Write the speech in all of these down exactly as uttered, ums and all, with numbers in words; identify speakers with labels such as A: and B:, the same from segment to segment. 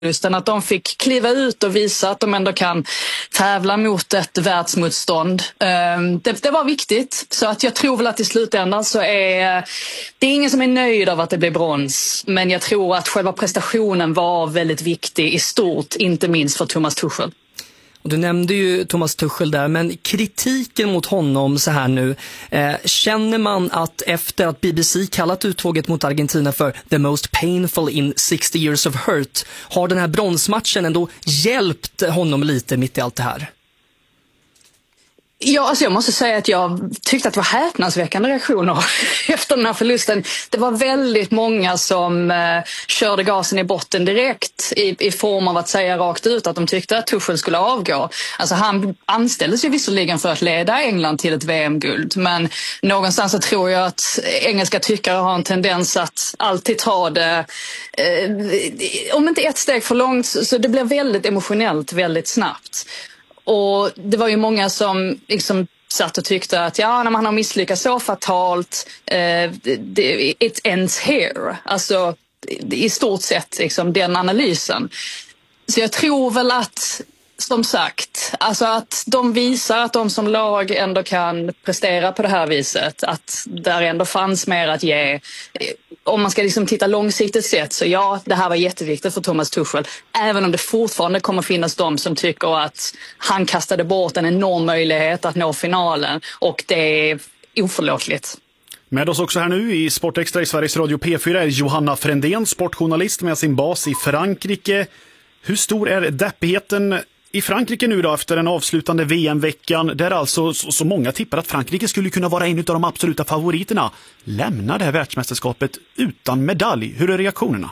A: att de fick kliva ut och visa att de ändå kan tävla mot ett världsmotstånd. Det, det var viktigt, så att jag tror väl att i slutändan så är det är ingen som är nöjd av att det blir brons, men jag tror att själva prestationen var väldigt viktig i stort, inte minst för Thomas Tuchel.
B: Och du nämnde ju Thomas Tuchel där, men kritiken mot honom så här nu, eh, känner man att efter att B B C kallat uttåget mot Argentina för the most painful in sixty years of hurt, har den här bronsmatchen ändå hjälpt honom lite mitt i allt det här?
A: Ja, alltså jag måste säga att jag tyckte att det var häpnadsväckande reaktioner efter den här förlusten. Det var väldigt många som eh, körde gasen i botten direkt i, i form av att säga rakt ut att de tyckte att Tuchel skulle avgå. Alltså han anställdes ju visserligen för att leda England till ett V M-guld, men någonstans så tror jag att engelska tyckare har en tendens att alltid ta det, eh, om inte ett steg för långt, så det blir väldigt emotionellt väldigt snabbt. Och det var ju många som liksom satt och tyckte att ja, när man har misslyckats så fatalt, eh, det, it ends here. Alltså i stort sett liksom, den analysen. Så jag tror väl att, som sagt, alltså att de visar att de som lag ändå kan prestera på det här viset. Att där ändå fanns mer att ge. Om man ska liksom titta långsiktigt sett, så ja, det här var jätteviktigt för Thomas Tuchel. Även om det fortfarande kommer finnas de som tycker att han kastade bort en enorm möjlighet att nå finalen. Och det är oförlåtligt.
C: Med oss också här nu i Sportextra i Sveriges Radio P fyra är Johanna Frändén, sportjournalist med sin bas i Frankrike. Hur stor är deppigheten i Frankrike nu då efter den avslutande V M-veckan, där alltså så, så många tippar att Frankrike skulle kunna vara en av de absoluta favoriterna, lämnar det här världsmästerskapet utan medalj? Hur är reaktionerna?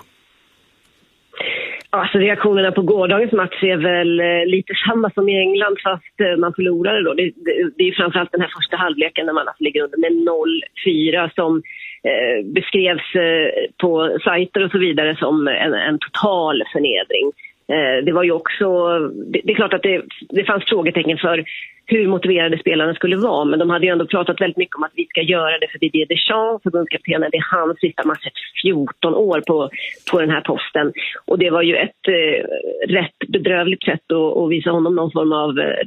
D: Alltså reaktionerna på gårdagens match är väl lite samma som i England, fast man förlorade då. Det, det, det är framförallt den här första halvleken när man alltså ligger under med noll fyra som eh, beskrevs eh, på sajter och så vidare som en, en total förnedring. Det var ju också, det är klart att det, det fanns frågetecken för hur motiverade spelarna skulle vara, men de hade ju ändå pratat väldigt mycket om att vi ska göra det för Didier Deschamps, förbundskaptenen. Det är hans sista match efter fjorton år på, på den här posten. Och det var ju ett eh, rätt bedrövligt sätt att, att visa honom någon form av